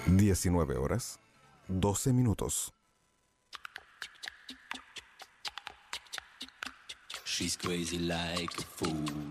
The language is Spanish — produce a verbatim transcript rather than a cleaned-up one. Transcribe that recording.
diecinueve horas, doce minutos. She's crazy like a fool.